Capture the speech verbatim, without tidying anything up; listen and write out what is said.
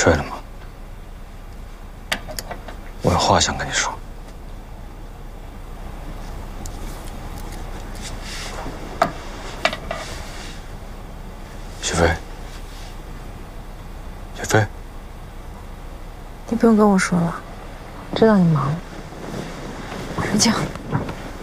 睡了吗？我有话想跟你说。许飞，许飞， 你不用跟我说了，知道你忙，睡觉。